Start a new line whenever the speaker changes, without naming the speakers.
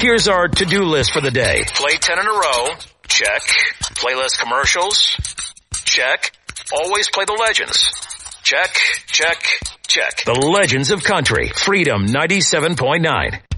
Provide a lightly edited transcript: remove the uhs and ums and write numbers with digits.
Here's our to-do list for the day. Play 10 in a row. Check. Play less commercials. Check. Always play the Legends. Check, check, check. The Legends of Country. Freedom 97.9.